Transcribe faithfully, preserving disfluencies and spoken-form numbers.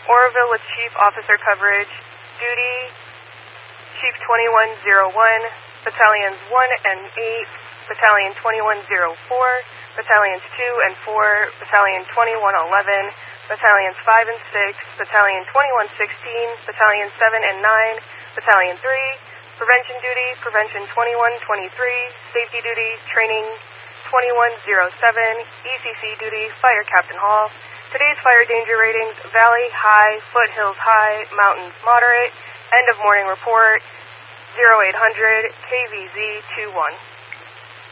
Oroville with Chief Officer coverage. Duty, Chief twenty-one oh one, Battalions one and eight, Battalion twenty-one oh four, Battalions two and four, Battalion twenty-one eleven, Battalions five and six, Battalion twenty-one sixteen, Battalion seven and nine, Battalion three, Prevention Duty, Prevention twenty-one twenty-three, Safety Duty, Training twenty-one oh seven, E C C Duty, Fire Captain Hall. Today's fire danger ratings: Valley high, Foothills high, Mountains moderate. End of morning report, zero eight hundred K V Z two one.